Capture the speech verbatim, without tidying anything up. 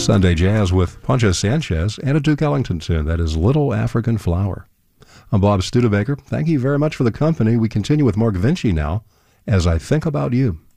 Sunday Jazz with Poncho Sanchez and a Duke Ellington tune. That is Little African Flower. I'm Bob Studebaker. Thank you very much for the company. We continue with Mark Vinci now, As I Think About You.